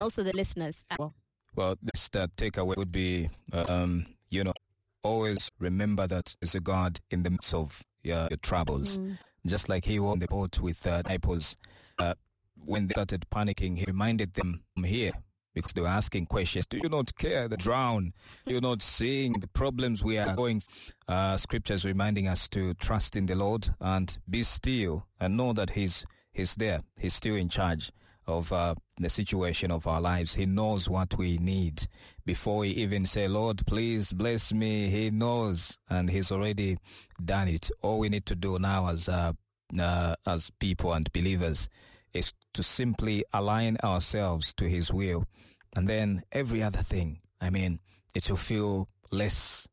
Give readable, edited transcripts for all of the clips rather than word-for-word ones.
also the listeners. Well, this takeaway would be, always remember that there's a God in the midst of your troubles. Just like he was on the boat with disciples. When they started panicking, he reminded them, I'm here. Because they were asking questions. Do you not care the drown? You're not seeing the problems we are going. Scriptures reminding us to trust in the Lord and be still and know that He's there. He's still in charge of the situation of our lives. He knows what we need. Before we even say, Lord, please bless me, He knows, and He's already done it. All we need to do now as people and believers is to simply align ourselves to His will. And then every other thing, it will feel less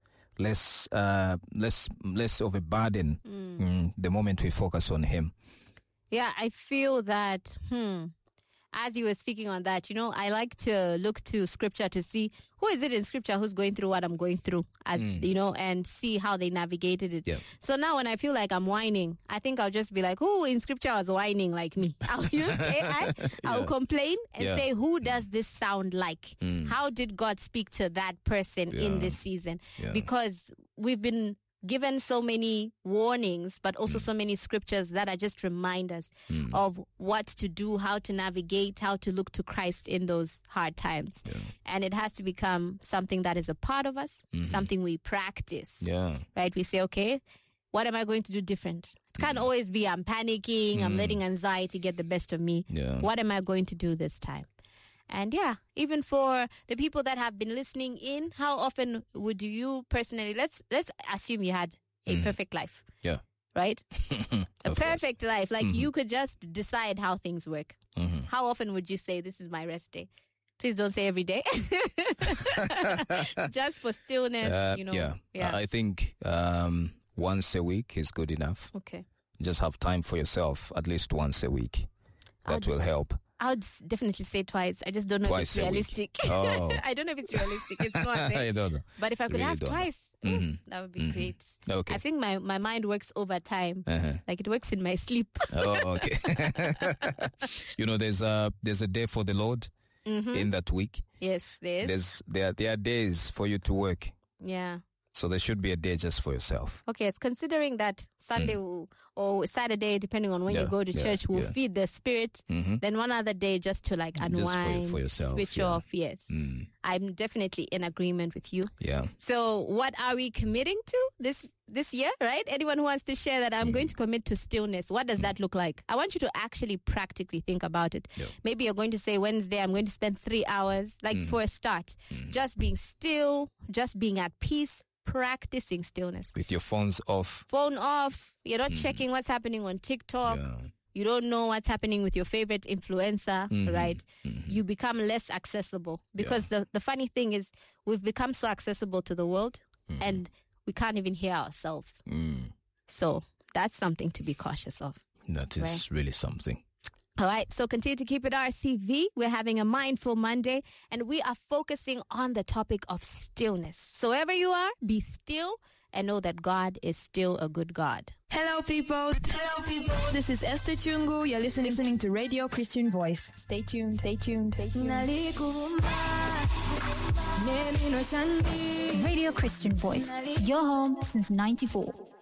of a burden the moment we focus on Him. Yeah, I feel that, as you were speaking on that, I like to look to Scripture to see who is it in Scripture who's going through what I'm going through, and see how they navigated it. Yeah. So now when I feel like I'm whining, I think I'll just be like, who in Scripture was whining like me? I'll use AI, I'll complain and say, who does this sound like? How did God speak to that person in this season? Yeah. Because we've been given so many warnings, but also so many scriptures that are just reminders of what to do, how to navigate, how to look to Christ in those hard times. Yeah. And it has to become something that is a part of us, something we practice. Yeah. Right? We say, okay, what am I going to do different? It can't always be I'm panicking, I'm letting anxiety get the best of me. Yeah. What am I going to do this time? And even for the people that have been listening in, how often would you personally, let's assume you had a perfect life. Yeah. Right? A perfect life. Like you could just decide how things work. How often would you say, this is my rest day? Please don't say every day. Just for stillness, Yeah. I think once a week is good enough. Okay. Just have time for yourself at least once a week. That will help. I would definitely say twice. I just don't know if it's realistic. Oh. I don't know if it's realistic. It's not. I don't know. But if I could Really have don't twice, that would be great. Okay. I think my mind works over time. Like it works in my sleep. Oh, okay. There's a day for the Lord in that week. Yes, there is. There are days for you to work. Yeah. So there should be a day just for yourself. Okay, it's considering that Sunday or Saturday, depending on when you go to church, will feed the spirit. Then one other day just to unwind, just for yourself, switch off. Yes, I'm definitely in agreement with you. Yeah. So what are we committing to this year? Right? Anyone who wants to share that I'm going to commit to stillness. What does that look like? I want you to actually practically think about it. Yeah. Maybe you're going to say Wednesday, I'm going to spend 3 hours, for a start, just being still, just being at peace. Practicing stillness. With your phones off. Phone off. You're not checking what's happening on TikTok. Yeah. You don't know what's happening with your favorite influencer, right? You become less accessible. Because the funny thing is, we've become so accessible to the world and we can't even hear ourselves. So that's something to be cautious of. That is really something. All right, so continue to keep it RCV. We're having a Mindful Monday, and we are focusing on the topic of stillness. So wherever you are, be still and know that God is still a good God. Hello, people. This is Esther Chungu. You're listening to Radio Christian Voice. Stay tuned. Stay tuned. Stay tuned. Radio Christian Voice, your home since 94.